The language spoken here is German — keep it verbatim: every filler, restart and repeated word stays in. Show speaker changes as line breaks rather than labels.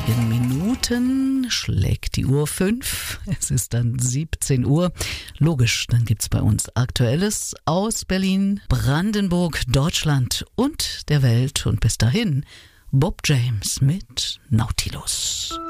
wenigen Minuten schlägt die Uhr fünf. Es ist dann siebzehn Uhr. Logisch, dann gibt's bei uns Aktuelles aus Berlin, Brandenburg, Deutschland und der Welt. Und bis dahin Bob James mit Nautilus.